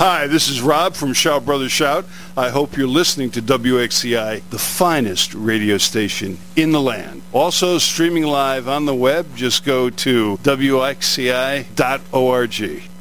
Hi, this is Rob from Shout Brothers Shout. I hope you're listening to WXCI, the finest radio station in the land. Also streaming live on the web, just go to WXCI.org.